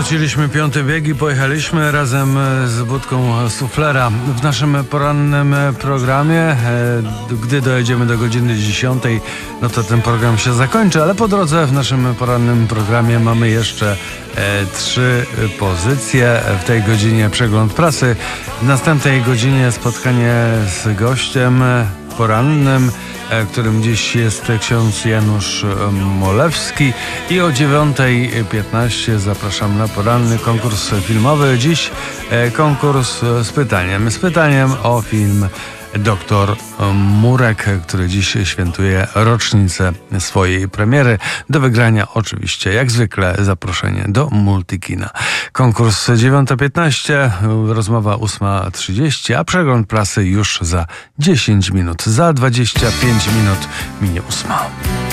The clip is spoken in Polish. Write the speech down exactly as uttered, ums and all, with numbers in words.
Wróciliśmy piąty bieg i pojechaliśmy razem z budką suflera w naszym porannym programie. Gdy dojedziemy do godziny dziesiątej, no to ten program się zakończy, ale po drodze w naszym porannym programie mamy jeszcze e, trzy pozycje. W tej godzinie przegląd prasy, w następnej godzinie spotkanie z gościem porannym, którym dziś jest ksiądz Janusz Molewski, i o dziewiątej piętnaście zapraszam na poranny konkurs filmowy. Dziś konkurs z pytaniem, z pytaniem o film Doktor Murek, który dziś świętuje rocznicę swojej premiery. Do wygrania oczywiście, jak zwykle, zaproszenie do Multikina. Konkurs dziewiąta piętnaście, rozmowa ósma trzydzieści, a przegląd prasy już za dziesięć minut. Za dwadzieścia pięć minut minie ósma.